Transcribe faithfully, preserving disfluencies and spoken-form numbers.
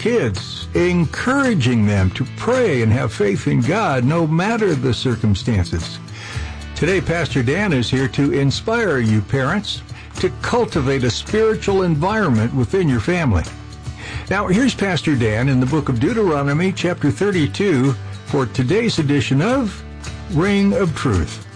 kids, encouraging them to pray and have faith in God no matter the circumstances. Today, Pastor Dan is here to inspire you parents to cultivate a spiritual environment within your family. Now, here's Pastor Dan in the book of Deuteronomy, chapter thirty-two, for today's edition of Ring of Truth.